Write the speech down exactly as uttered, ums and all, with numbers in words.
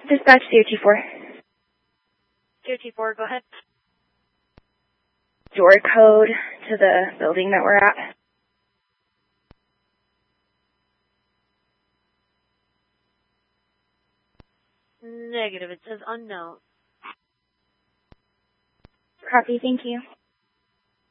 Dispatch zero two four. zero two four, go ahead. Door code to the building that we're at. Negative, it says unknown. Copy, thank you.